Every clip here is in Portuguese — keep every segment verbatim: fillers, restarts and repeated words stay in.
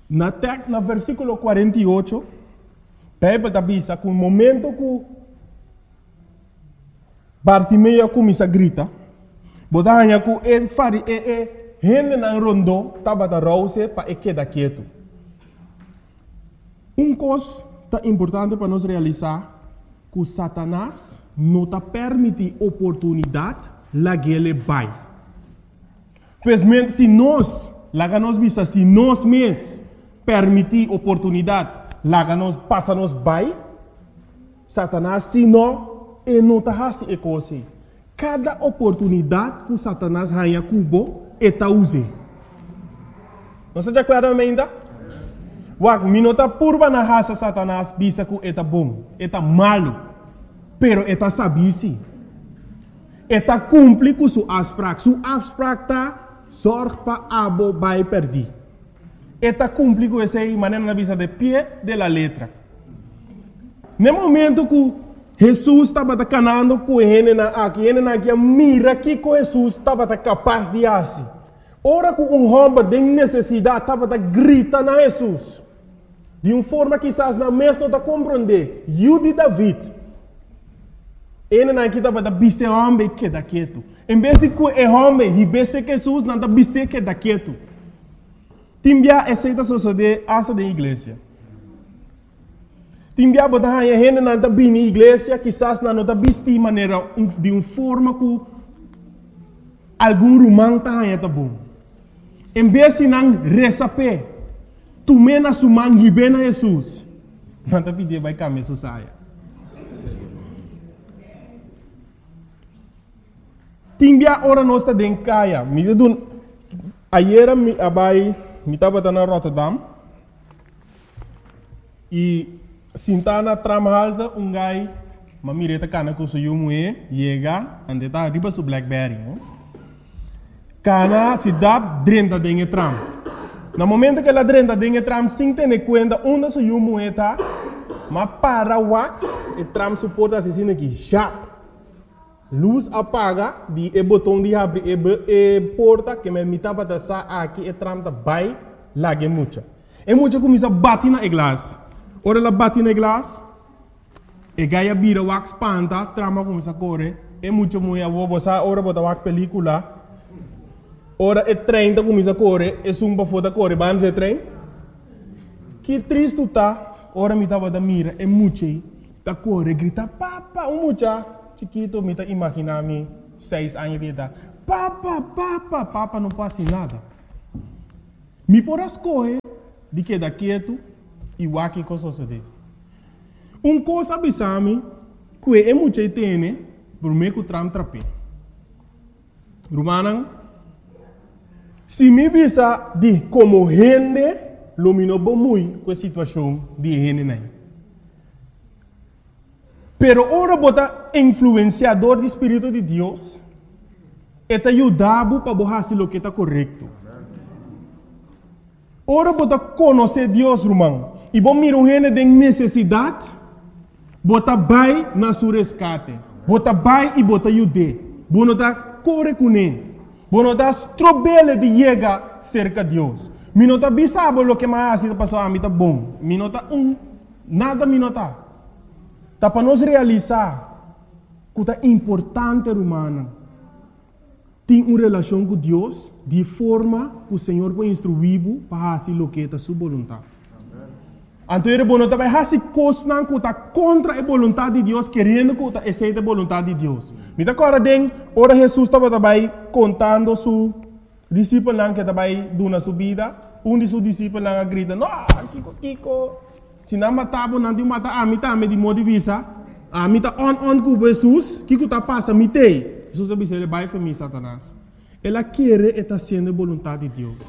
Na tek, na versículo quarenta e oito, Bíblia avisa que o momento que Bartimeu começa a gritar, botanha que ele fari e e gente na rondo tava da rouse para quedar quieto. Um coisa tá importante para nós realizar que Satanás não tá permite oportunidade lá que ele vai. Pois se nós, lá que nós visa, se nós mesmos permitir oportunidade, lá que nós passa nós vai, Satanás se não, ele não tá assim coisa. Cada oportunidade que Satanás ganha cubo, ele tá usando. Não se acorda ainda? Wag, minota purba na raça Satanás bisa que ele tá bom, ele tá malo, pero ele tá sabisi. Ele tá cumpre com sua asprak, sua asprak tá sorte para abo vai perder. Ele tá cumpre com essa maneira na bisa de pé de la letra. No momento que Jesus estava canando com ele na aqui, ele na aqui mira que com Jesus estava capaz de fazer. Ora que um homem de necessidade estava grita na Jesus. De uma forma que quizás na mesma não compreender. Eu de David. Ele não estava da bise homem que da quieto. Em vez de que o homem e bise Jesus não da bise que da quieto. Timbia aceita suceder essa da igreja. Timbia botar a gente não da bem na igreja, quizás não da bise de maneira de uma forma que algum romano tá bom. Em vez de não receber tu mena sumang hibena Jesus. Manta pide vai kami so saya. Timbia ora nosta den kaya. Mi dun ayera mi abai mi tava na Rotterdam. E sintana tramhalda um gai mamireta kana ko suyu mue yega ande ta riba su Blackberry. Kana si dab drenta den tram. No momento que ela drenta dengue tram sem ter conta onde se o moeda, mas para o wak, o tram suporta assim aqui, já. Luz apaga, de e botão de abrir e, e porta que me mita para passar aqui e tram tá vai lá que mucha. E mucha começa a bater na glass. Ora ela bate na glass, e gaia vira wak spanta, trama começa a correr, e mucha moeda vou botar ora botar wak película. Ora o trem está começando a correr, é sumba foda correr, vamos o trem. Que triste tá, ora me tava da mira, é muito tá correr, grita, papa, um mucha, chiquito, me tá imaginar me seis anos de idade, papa, papa, papa não passa nada. Me por as correr, de que da quieto, e o aqui com suceder. Um coisa abisame, que é muito tem, por meio que o tram trape. Romana, se me visa de como gente, lumino muito com a situação de gente nem. Pero ora bota influenciador do Espírito de Deus, é te ajudar para fazer o que está correto. Ora bota conhecer Deus, irmão, e bom mirar gente de necessidade, bota vai na sua resgate, bota vai e bota ajudar, bota corre com ele. Bueno, das trobele de llegar cerca de Deus. Mi nota bisabo lo que mais está passando a mim tá bom. Mi nota um, nada mi nota. Tá para nós realizar que tá importante humana. Tem uma relação com Deus de forma que o Senhor vai instruir para fazer o que é a sua vontade. Então, ele não vai fazer coisas que está contra a vontade de Deus, querendo que está aceita a vontade de Deus. Me dá agora, ora Jesus estava também contando su discípulo que estava dando sua vida. Um de seus discípulos grita, não, Kiko, Kiko, se não matava, não te mata, a mim também de modo de vista, a mim está on, on com Jesus, Kiko está passando, me tem. Jesus disse, ele vai para mim, Satanás. Ela quer estar sendo a vontade de Deus.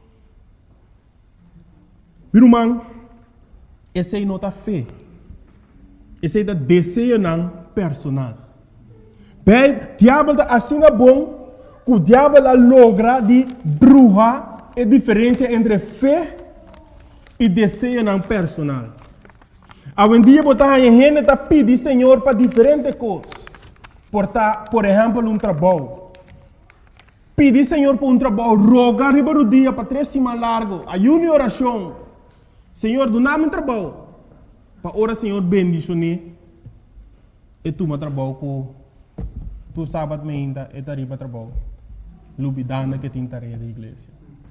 Meu irmão, essa é nota fé. Essa é o desejo não personal. Bem, o diabo está assim bom, que o diabo logra de bruxa a diferença entre fé e desejo não personal. Hoje em dia, a gente está pedindo Senhor para diferentes coisas. Por, por exemplo, um trabalho. Pedir Senhor por um trabalho, rogar riba do dia para três semanas largo, ayuno e oração. Senhor, do nada trabalho. Para ora, Senhor, bendicione. E tu me trabalho com tu sábado me ainda e tariba trabalho. Lubidana que tem tarefa da igreja.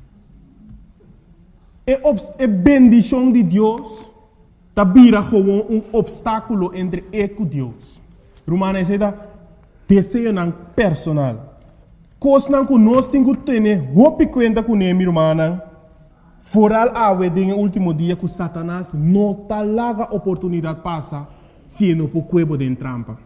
E a bendição de Deus tabira como um obstáculo entre eu e Deus. Romana é da desejo não personal. Coisa não que nós temos que ter, roupa conta com ele, romana. Foral awe den último dia que Satanás não tá larga oportunidade passa se não por cuebo de trampa.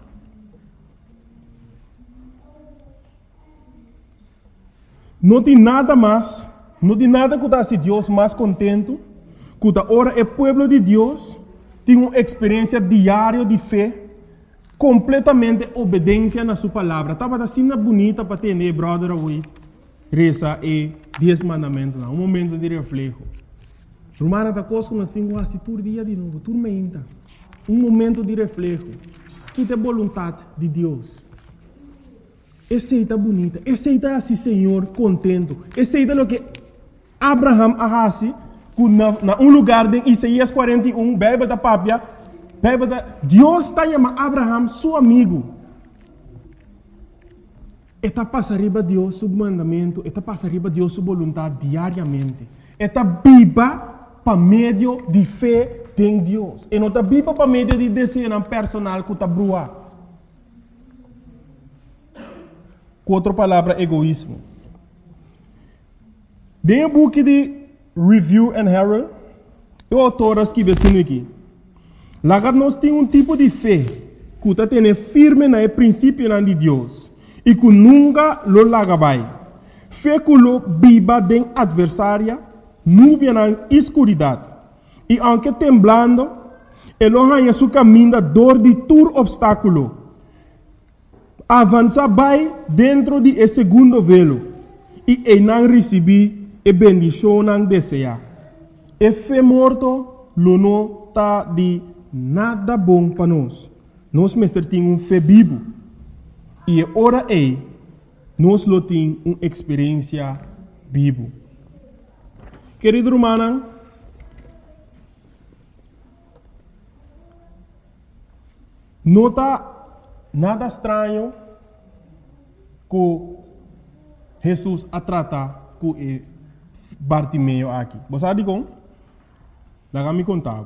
Não tem nada mais, não tem nada que dá se Deus mais contento, que da hora é povo de Deus tem uma experiência diária de fé, completamente obediência na sua palavra. Tava assim bonita para ter, né, brother, away. Reza e dez mandamentos, um momento de reflexo. Romana da coisa como assim, quase todo dia de novo, tudo ainda. Um momento de reflexo. Que é a vontade de Deus. Aceita bonita, aceita assim, Senhor, contento. Aceita o que Abraham arrasi, na, na um lugar de Isaías quarenta e um, Bíblia da Pápia, Bíblia da Deus está chamando Abraham, seu amigo. Eta passa riba Deus seu mandamento, eta passa riba Deus sua vontade diariamente. Eta biba para meio de fé em Deus. E não está biba para meio de desejo personal que está brua. Com outra palavra, egoísmo. Dentro do book de Review and Herald, o autor escreve assim aqui. Lá nós temos um tipo de fé que está tendo firme no princípio de Deus. E que nunca lo lagabai. Fé que lo biba den adversária, nuvem na escuridade. E aunque temblando, ele arranha seu caminho da dor de todo obstáculo. Avança vai dentro de esse segundo velo. E ele não recebe a bendição não deseja. E fé morto, lo não está de nada bom para nós. Nós, mestre, temos um fé vivo. E ora é, nós lo temos uma experiência viva. Querido romana, não está nada estranho que Jesus a tratar com Bartimeu aqui. Você sabe como? Dá me contar.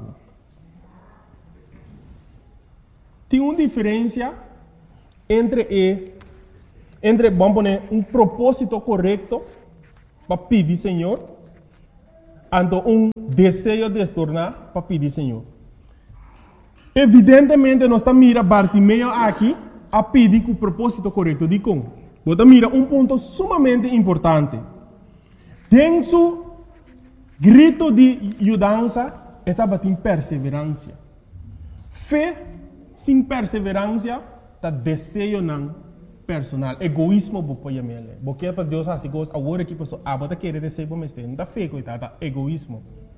Tem uma diferença entre e, entre vamos poner um propósito correto para pedir Senhor, ante um desejo de se tornar para pedir Senhor. Evidentemente nós estamos mira Bartimeu aqui a pedir com o propósito correto de como. Você mira um ponto sumamente importante. Tem su grito de ajudança estava em perseverança. Fé sem perseverança tá desejo não personal, egoísmo bo poia mele. Porque para Deus assim coisa, agora que pessoa ah bota querer desejo bo meste, não tá fé coitada, egoísmo.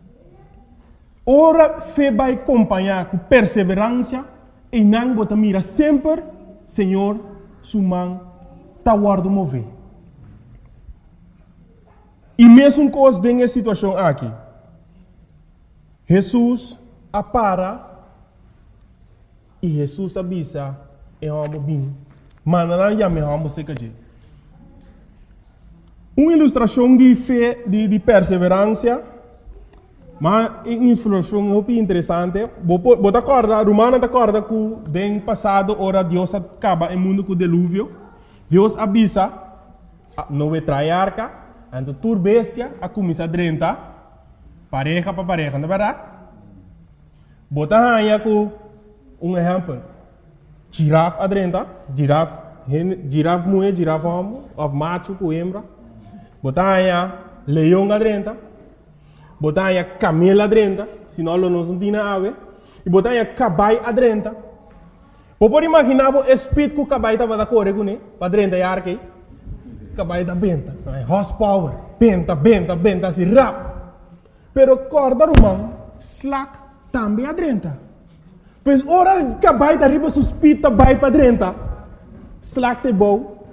Ora fé vai acompanhar com perseverança e não bota mira sempre, Senhor, sumang tá guardo mover. E mesmo coisa dessa situação aqui, Jesus apara e Jesus avisa e vamos bem. Mas já me vamos ser que uma ilustração de fé, de, de perseverança, mas uma ilustração muito interessante. Você acorda, Romana acorda que no passado, ora Deus acaba o mundo com o dilúvio. Deus avisa, não vai trair arca, então tur bestia, a começar a drentar, pareja para pareja, não é verdade? Você aí com um exemplo. Girafa adrenta, girafa, girafa mulher, girafa homem, of macho com hembra. Botanha leão adrenta, botanha camelo adrenta, senão não não tem ave. E botanha cabai adrenta. Pode imaginar o espírito que o cabai estava da corre com ele, para adrenta e arque. Cabai da benta, horsepower, benta, benta, benta, assim rap. Pero corda romano, slack também adrenta. Pois ora que vai da riba suspita vai para dentro. Slack te bom.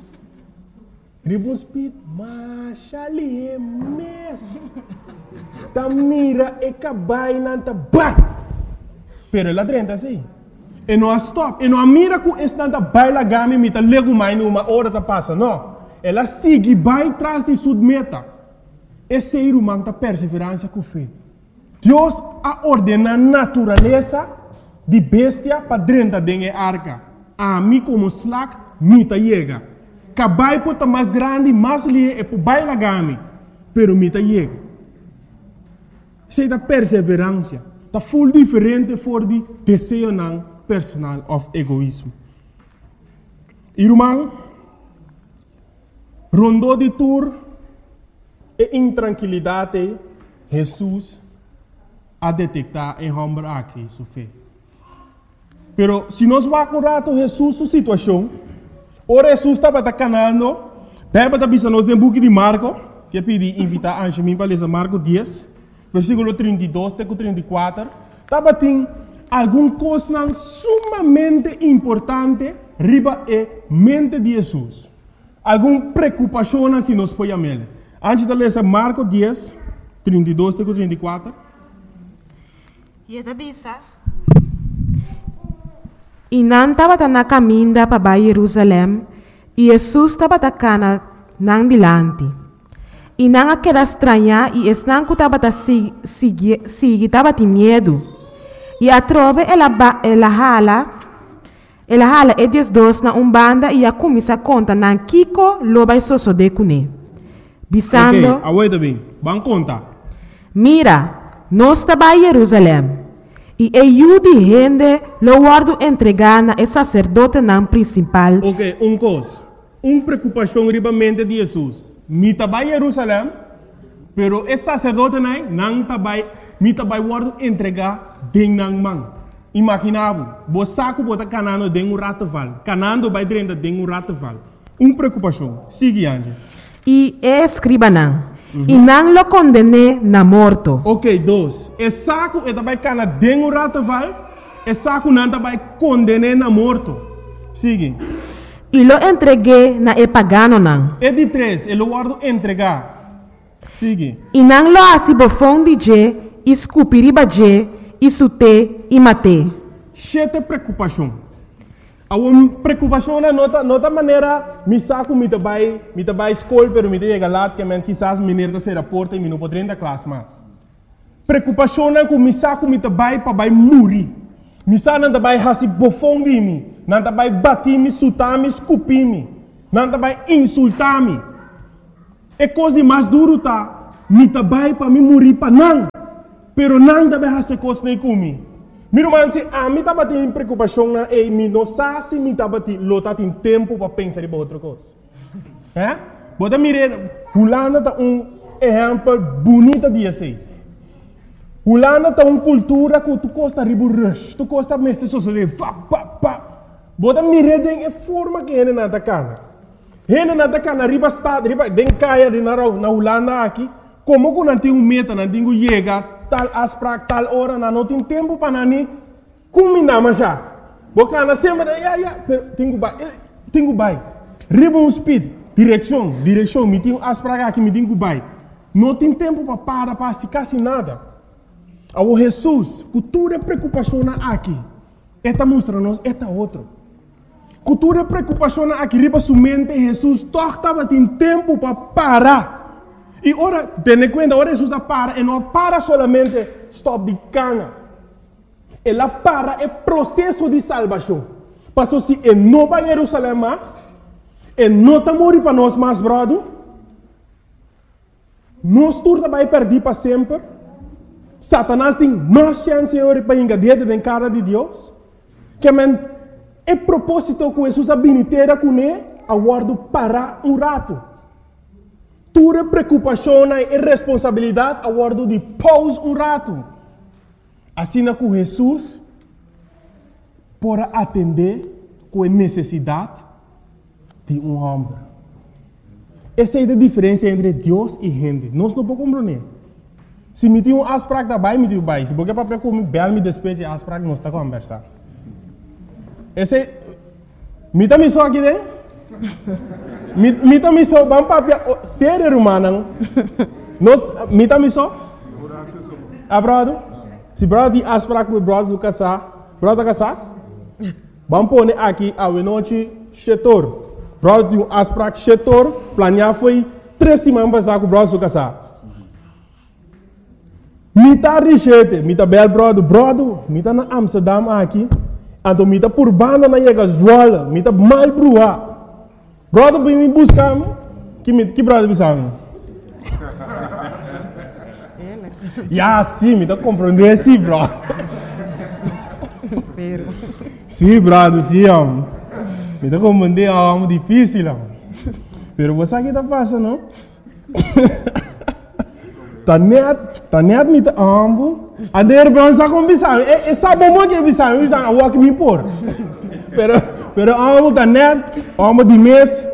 Riba speed, mas ali é mes. ta mira e cabai nanta bai. Pero ela drenta assim. E não stop. E não mira com estanta baila gami mita lego mais numa hora ta passa. Não. Ela sigue vai trás de sua meta. Esse ser humano ta perseverança com fé. Deus a ordena a natureza de bestia para drenta dengue arca. A mim como slack mita chega. Cabai pota mais grande, mais lie e po baila gami. Pero mita chega. Sei da perseverança. Ta full diferente voor die desejo nan personal of egoísmo. Irmão, rondou de tour e intranquilidade, Jesus a detectar em homem aqui sua fé. Pero se nós vamos rato Jesus sua situação, ora Jesus estava canando, pega para bisa nós no book de Marco, que eu pedi invitar a Anjemim para ler Marco dez, versículo trinta e dois até trinta e quatro, estava tem algum coisa sumamente importante riba e mente de Jesus. Alguma preocupação se nós podemos ver. Antes de ler Marco dez, trinta e dois até trinta e quatro. E a bisa. E não estava na caminho para Jerusalém, e Jesus estava na nang dilante. E não aquela estranha, e esse não estava seguir, estava de medo. E a trove ela ela hala, ela hala e dias dois na umbanda e a começa a conta na Kiko loba isso só de cune. Bisando. Ok, aguenta bem. Vamos contar. Mira, nós estava em Jerusalém. E eu de gente lo guardo entregar na sacerdote não principal. Ok, um coisa. Uma preocupação riba mente de Jesus. Mi tabai Jerusalém, pero esse sacerdote não não tabai, mi tabai guardo entregar deng nang mang. Imaginavo, bo saco bota canando deng um rataval, canando vai drenda deng um rataval. Uma preocupação. Sigue ande. E escriba não. Uhum. E não lo condene na morto. Ok, dois. E saco e tabai cana deng um rataval, e saco não tabai condene na morto. Sigue. E lo entreguei na e pagano não. E de três, ele guardo entregar. Sigue. E não lo assim bofão de je, escupiriba je, isute e mate. Chete preocupação. A uma preocupação na nota, nota maneira, me saco me tabai, me tabai escola, pero me chega lá que men quizás mineira se raporta e me não pode entrar classe mais. Preocupação na com me saco me tabai para vai morrer. Me saco não tabai hasi bofão de mim. Não tabai bater me, sutar me, escupir me. Não tabai insultar me. É coisa de mais duro tá. Me tabai para me morrer para não. Pero não tabai hasi coisa nem comigo. Meu irmão, se a mim estava tendo preocupação na e me não sabe se me estava tendo lota tem tempo para pensar em outra coisa. É? Bota mire, Holanda tá um exemplo bonito de assim. Holanda tá uma cultura que tu costa ribu rush, tu costa mestre sociedade, pa pa pa. Bota mire den é forma que ele nada cana. Ele nada cana riba estado, riba den caia de na na Holanda aqui, como que não tem um meta, não tem um chega tal asprak tal hora na não tem tempo para nani combinar mas já bocana sempre ya ya tenho vai tenho vai riba um speed direção direção me tenho asprak aqui me tenho vai não tem tempo para parar para se quase nada ao Jesus cultura preocupação aqui esta mostra nós esta outro cultura preocupação aqui riba sua mente Jesus torta tem tempo para parar. E ora, tenha conta, ora Jesus para, e não para solamente stop de cana. Ela para é processo de salvação. Pastor, se ele não vai a Jerusalém mais, ele não está morrendo para nós mais, brother, nós todos vai perder para sempre. Satanás tem mais chance para engadir dentro da cara de Deus. Que é propósito que Jesus habilitera com ele, a guardo para um rato. Tua preocupação e responsabilidade a guardo de pause um rato. Assim que Jesus para atender com a necessidade de um homem. Essa é a diferença entre Deus e gente. Nós não podemos compreender. Se me tem um asprak da bai, me tem um bai. Se porque papel como bel me despeje asprak, nós está conversando. Esse é... Me também só aqui dentro? Mita miso bang papia serer humana. Nos mita miso? Ah, brother? Se brother tem afspraak met brother do casar, brother casar? Vamos pôr aqui a noite setor. Brother tem afspraak setor, planear foi três semanas passar com o brother do casar. Mita richete, mita bel brother, brother, mita na Amsterdam aqui, então mita por banda na chega zola, mita mal brua. Brother vem me buscar, que que brother me sabe? Ya, sim, mita compreender sim, bro. Sim, brother, sim, homem. Mita compreender é algo difícil, homem. Pero você aqui tá passando, não? Tá net, tá net met de ambo. En de heer sa kom bisa. E e sa bomo ke bisa, bisa na walk me por. Pero pero ambo tá net, ambo di mes.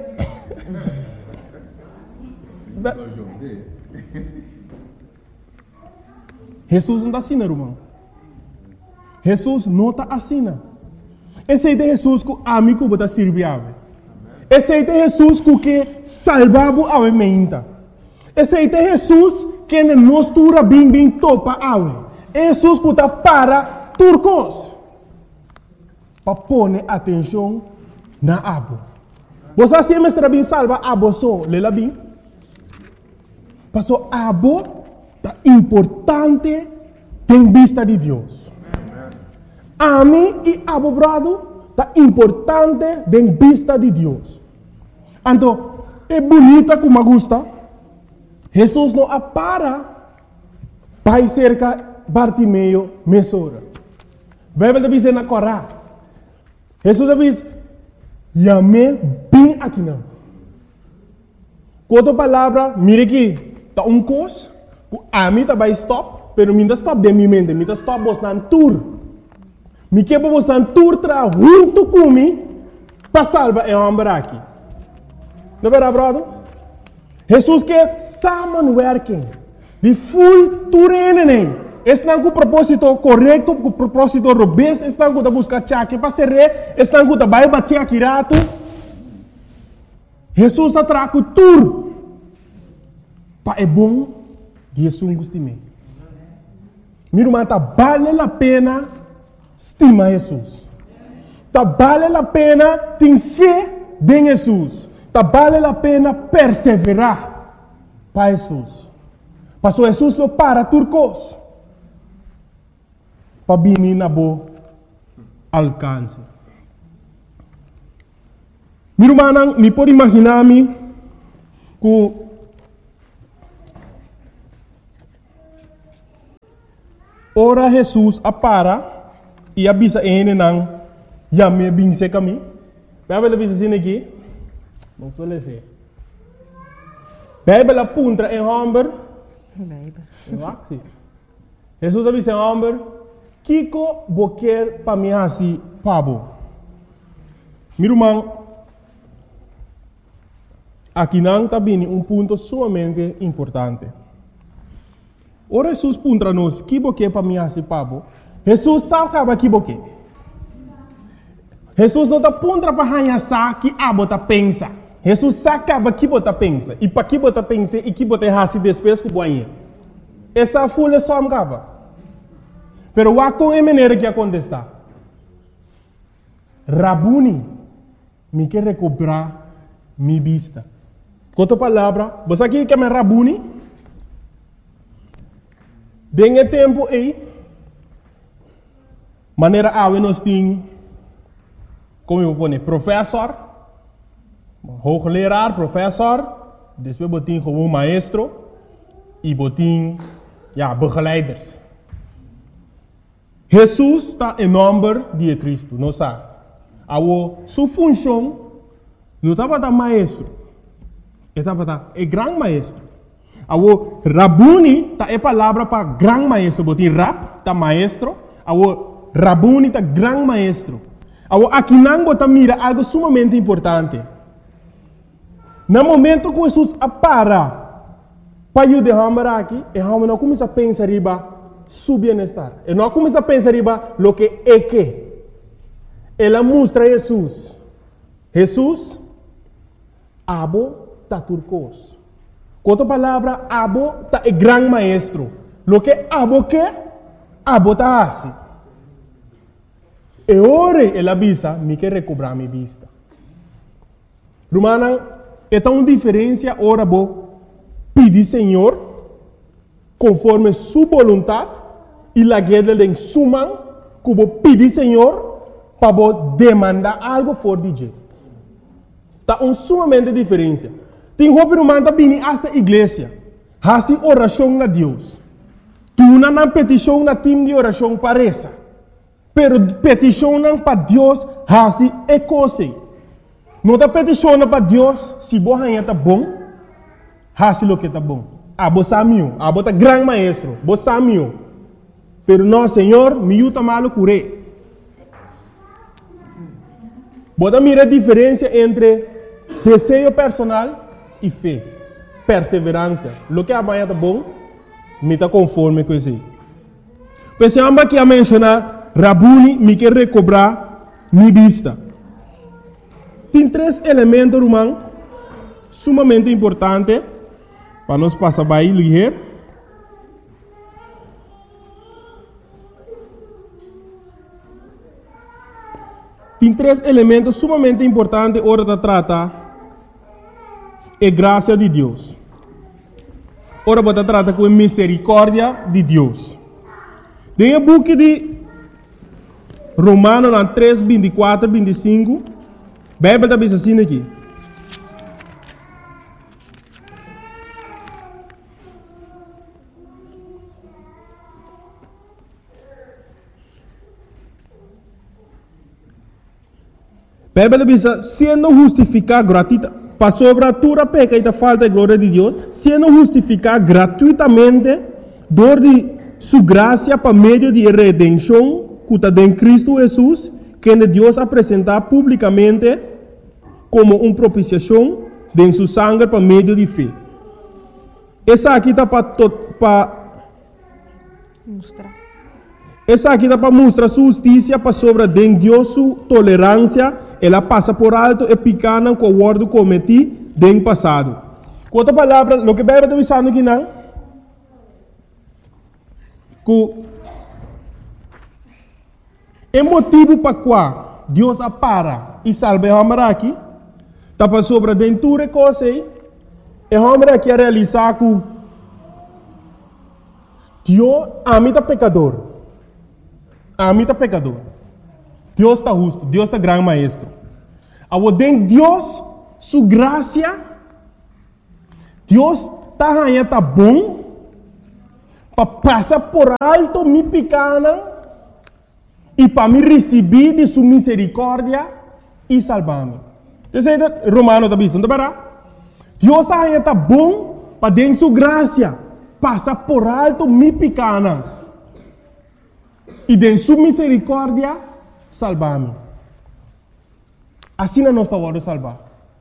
Jesus não está assim, irmão. Jesus não está assim. Esse é Jesus que a mim que está servindo. Esse é Jesus que salvava a minha. Esse é Jesus que nos tura bem bem topa awe. Jesus que está para turcos. Para pôr atenção na abo. Você sempre está bem salva abo só, lela bem. Passou abo é importante em vista de Deus. A mim e abo brado é importante em vista de Deus. Então, é bonita como gosta. Jesus não apara para cerca Bartimeu mesora. Bíblia diz na Corá. Jesus diz: "Yame bem aqui não." Outra palavra, mire aqui, tá um cos, a mim tá vai stop, pero minda stop de minha mente, minda stop vos nan tour. Mi que vos nan tour tra junto comigo para salvar o homem aqui. Não é verdade, brother? Jesus quer samenwerking. De full toerening. Estão com o propósito correto, com o propósito robusto, estão com a busca chaque para ser rei, estão com a vai bater aqui rato. Jesus está trago tudo. Para é bom, Jesus gosta de mim. Meu irmão, tá vale a pena estimar Jesus. Tá vale a pena ter fé em Jesus. Tá vale a pena perseverar para Jesus. Passou Jesus lo para turcos. Para vir na boa alcance. Meu irmão, me pode imaginar-me que ora Jesus apara e avisa ele não já me binse caminho. Vai ver avisa assim aqui. Não suele ser. Bíblia apunta em homem. Bíblia. Jesus avisa em homem. Kiko boquer para mim assim, pabo. Meu irmão, aqui não está bem um ponto sumamente importante. Ora Jesus punta nos que boquer para mim assim, pabo. Jesus sabe que boquer. Jesus não está punta para hanhar que abo tá pensa. Jesus sabe que bota pensa. E para que bota pensa e que bota hasi depois que boinha. Essa folha só me acaba. Pero wa com a maneira que acontece. Rabuni, me quer recuperar minha vista. Com outra palavra, você aqui quer me Rabuni? Dengue tempo aí, maneira a nós tem, como eu vou dizer, professor, hoogleraar, professor, depois botin como maestro e botin, ja, begeleiders. Jesus está em nome de Cristo, não sabe? A sua função não estava da maestro, estava da é grande maestro. A Rabuni tá é palavra para grande maestro, botin rap tá maestro, a Rabuni tá grande maestro. A aqui não bota mira algo sumamente importante. No momento que Jesus apara para ajudar aqui, e a não começa a pensar riba su bienestar. E não começa a pensar riba lo que é que. Ela mostra Jesus. Jesus, abo ta turcos. Com outra palavra, abo ta é grande maestro. lo que abo que, abo ta assim. E ore ela visa, me quer recobrar minha vista. Romana, é tão diferença ora bo pedir Senhor conforme sua vontade e la guerra de suma que bo pedir Senhor para bo demandar algo for de je. Tá um sumamente diferença. Tem roupa romana tá vindo esta igreja, hasi oração na Deus. Tu não na petição na time de oração parece. Pero petição para Deus hasi é coisa. Não está petição para Deus se você está bom, hasi lo que está bom. Ah, você é meu, ah, você é grande maestro, você é meu. Pero não, Senhor, me ajuda malo curé. Você mira a diferença entre desejo personal e fé, perseverança. Lo que amanhã está bom, me está conforme com isso. Pensamos que a mencionar, Rabuni me quer recobrar minha vista. Tem três elementos, irmão, sumamente importantes para nós passar para aí, ligeiro. Tem três elementos sumamente importantes hora de tratar é graça de Deus. Ora, você trata com a misericórdia de Deus. Tem o book de Romanos três, vinte e quatro, vinte e cinco. A Bíblia está assim aqui. A Bíblia diz, sendo justificado gratuitamente, para sobre a tua peca e a falta de glória de Deus, sendo justificado gratuitamente, dor de sua graça para meio de redenção, que está em Cristo Jesus, que Deus apresentar publicamente como uma propiciação de sua sangue para meio de fé. Essa aqui está para mostrar. Essa aqui está para mostrar sua justiça para sobre de Deus sua tolerância. Ela passa por alto e picana com o ordo cometi no passado. Com outra palavra, o que a Bíblia está dizendo aqui não, que é motivo para qual Deus apara e salve a homem aqui, está para sobre dentro de coisa e a homem aqui a realizar que Deus ama o pecador, ama o pecador. Deus está justo, Deus está grande maestro. Ao den Deus, sua graça, Deus está aí, está bom, para passar por alto minha pequena e para me receber de sua misericórdia e salvar-me. Você sabe, Romano está dizendo, Deus aí está bom para den sua graça, passar por alto minha pequena e de sua misericórdia salvar-me. Assim não está hora de salvar.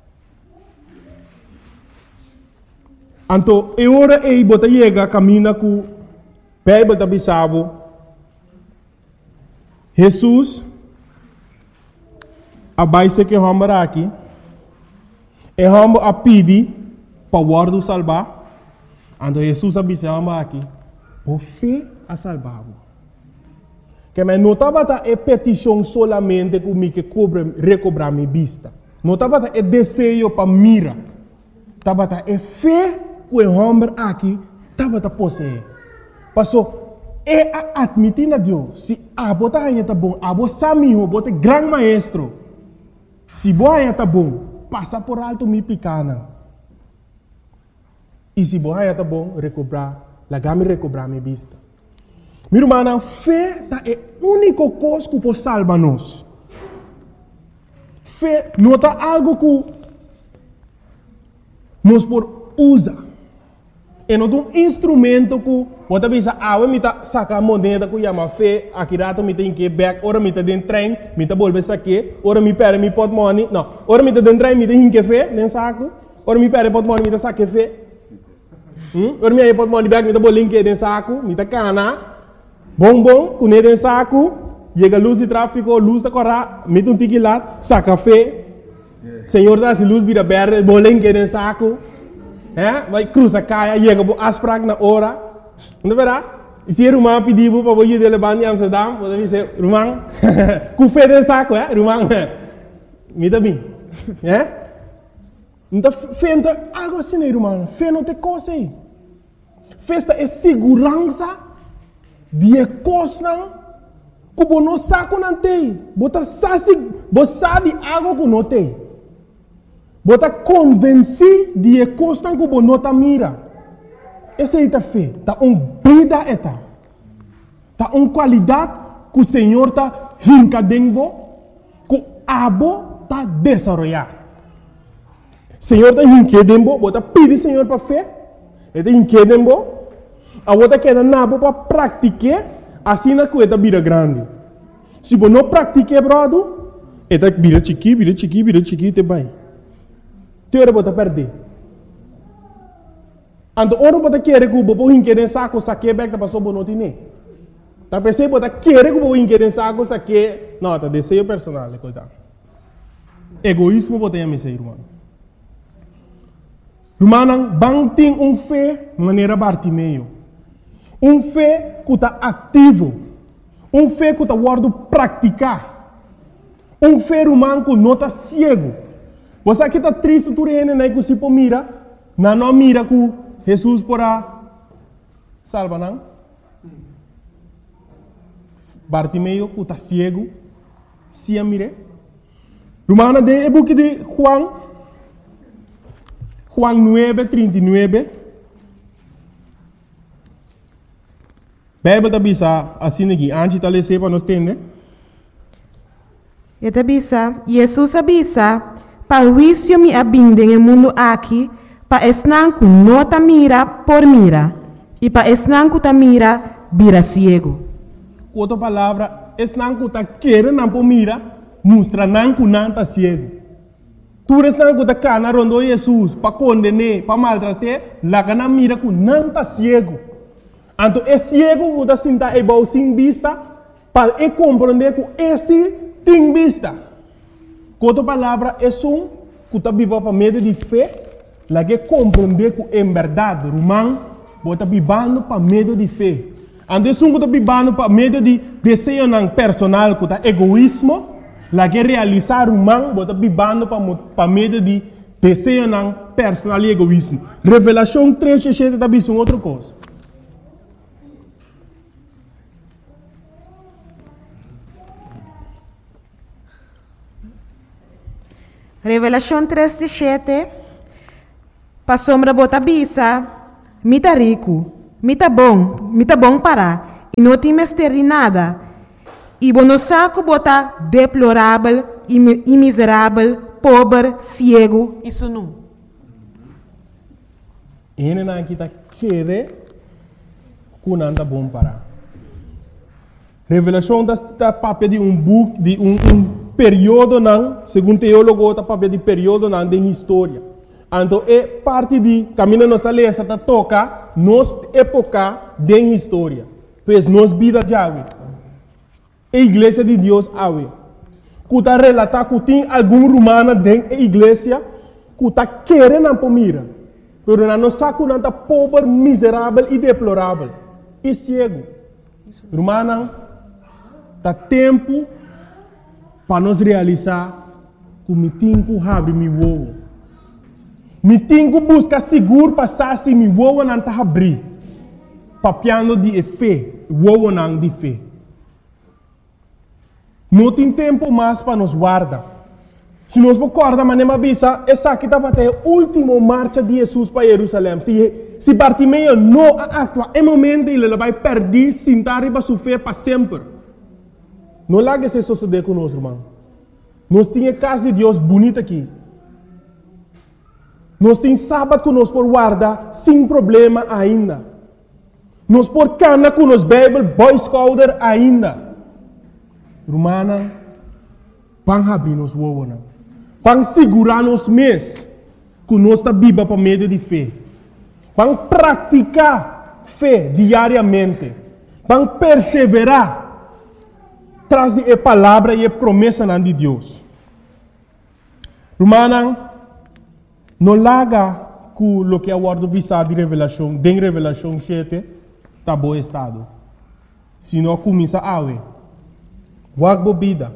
Então, é hora de você chegar, caminha com a Bíblia da Bissau. Jesus, a base que vamos aqui, é vamos a pedir para o ordo salvar. Então, Jesus a Bissau aqui, por fé a salvar-o. Que me não estava a petição solamente que me que cobre recobrar minha vista. Não estava a desejo para mira. Estava a fé que o homem aqui estava a possuir. Passou é a admitir a Deus. Se a bota aí está bom, a bota samiho, bota grande maestro. Se boa aí está bom, passa por alto minha pequena. E se boa aí está bom, recobrar, lagar-me recobrar minha vista. Meu irmão, fé é a única coisa que pode salvar-nos. Fé não é algo que nós podemos usar. É um instrumento que você pensa, ah, eu vou sacar a moneda que chama fé, aqui rato eu tenho que ir back, ora eu estou dentro do trem, eu estou voltando aqui, ora eu pego meu porta-money, não, ora eu estou dentro do trem, eu tenho que ir fé, nem saco, ora eu pego o porta-money, eu estou saco fé, ora eu pego o porta-money back, eu estou voltando dentro do saco, eu estou cana. Bom, bom, com ele em saco, chega a luz de tráfego, luz da corra, mete um tique lá, saca café, Senhor dá-se luz, vira verde, bolen que em saco, é? Vai cruza caia, chega a asprag na hora, não verá? E se Roman pediu para você de levar em Amsterdam, você diz, Roman, com fé de saco, é? Roman, me dá bem. É? Então, fé não tem algo assim, né, Roman? Fé não tem coisa aí. Festa é segurança de coisa que você não sabe que não tem. Você sabe algo que não tem. Você está convencido de coisa que você não mira. Essa é a fé. Está uma vida. Está uma qualidade que o Senhor está rincadendo, que o abo está desenvolvendo. O Senhor está rincadendo, você pede ao Senhor para fé. Ele está rincadendo, a você quer nabo para praticar, assim na coisa vira grande. Se você não pratica, brother, ele vira chiqui, vira chiqui, vira chiqui, te vai. Te ora você perder. Então, ora você quer que o bobo hinquer saco, saque back da pessoa não tem. Tá pensando você quer que o bobo hinquer saco, saque, não, tá desejo personal, coitado. Egoísmo você tem a irmão. Irmão, bang tem um fé maneira Bartimeu. Um fé que está ativo. Um fé que está guardando praticar. Um fé humano que não está cego. Você aqui está triste, tu reina, né, que se pô mira, não não mira que Jesus porá salva, não? Bartimeu que está cego, se a mire. Romana de é book de Juan, Juan nueve, trinta y nueve. Bíblia está bisa assim aqui, antes está lendo para nós entender. E está bisa, Jesus avisa, para o juízo me abinde no mundo aqui, para esnanco não ta mira por mira, e para esnanco ta mira, vira ciego. Outra palavra, esnanco ta querer não por mira, mostra nanco não ta ciego. Tu esnanco ta cana rondo Jesus, para condenar, para maltratar, lá que não mira com não ta ciego. Então, é cego que está sentado igual sem vista, para compreender que esse tem vista. Com outra palavra, é um que está vivendo para meio de fé, lá que compreender que em verdade, Romão, está vivendo para meio de fé. Então, é um que está vivendo para meio de desejo personal, que está egoísmo, lá que realizar Romão, está vivendo para meio de desejo personal e egoísmo. Revelação três, sete, está vivendo outra coisa. Revelação três, sete. Para sombra bota bisa, mita rico, mita bom, mita bom para, e não tem mestre de nada. E bono saco bota deplorável, e miserável, pobre, cego, isso não. Ele não está querendo que não está bom para. Revelação está papel de um book, de um, um período, não, segundo teólogo, está papel de período não, de história. Então, é parte de caminho nossa lei, está toca nossa época de história. Pois nossa vida já é. A igreja de Deus é. Que está relatar que tem algum romano dentro da igreja que está querendo para mira. Mas não sabe que não está pobre, miserável e deplorável. E cego. Romano, está tempo para nós realizar que me tenho que abrir meu ovo. Me tenho que buscar seguro para saber se meu ovo não está abrir. Papiando de fé, o ovo não de fé. Não tem tempo mais para nos guardar. Se nós recordamos, mas nem avisa, essa aqui estava até a última marcha de Jesus para Jerusalém. Se, se Bartimeu não atua, é momento ele vai perder, sentar e vai sofrer para sempre. Não lá que se suceder conosco, irmão. Nós temos a casa de Deus bonita aqui. Nós temos sábado que nós por guardar sem problema ainda. Nós por cana com nos Bible, Boy Scouter ainda. Romana, vamos abrir nos ovos. Vamos segurar nos mês que nós está viva para meio de fé. Vamos praticar fé diariamente. Vamos perseverar traz de a palavra e a promessa de Deus. Romana, não larga que o que é o word visado de revelação, de revelação sete, está bom estado. Se não começa a ver. Wag bebida.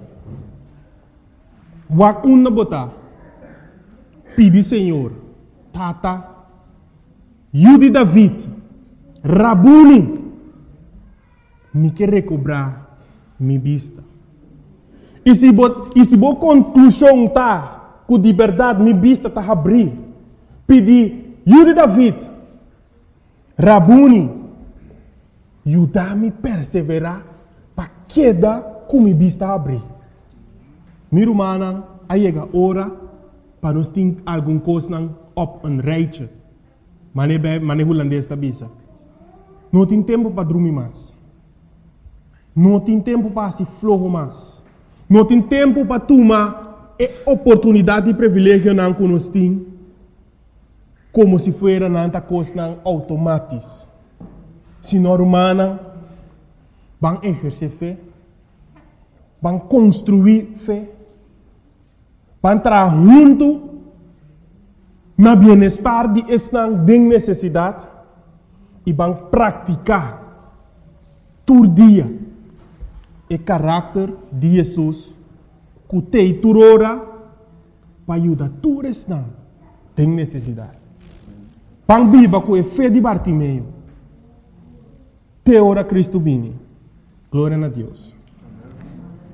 Wag una botar. Pedi Senhor. Tata. Yudi David. Rabuni. Me quer recobrar minha vista. E se bo, e se bo conclusão tá, que de verdade minha vista tá abrir. Pedi, Yudi David, Rabuni, ajuda-me a perseverar para queda com minha vista abrir. Minha irmã, aí chega a hora para nós ter alguma coisa op een rijtje. Mas não é holandês da bisa. Não tem tempo para dormir mais. Não tem tempo para se flojo mais. Não tem tempo para tomar a oportunidade e privilégio que nós temos, como se fosse nanta coisa automática. Se nós humanos vamos exercer fé, vamos construir fé, vamos trabalhar junto no bem-estar de esta necessidade e vamos praticar todo dia o caráter de Jesus que tem turora para ajudar todos que têm necessidade. Vamos viver com a fé de Bartimeu. Te ora Cristo vini. Glória a Deus.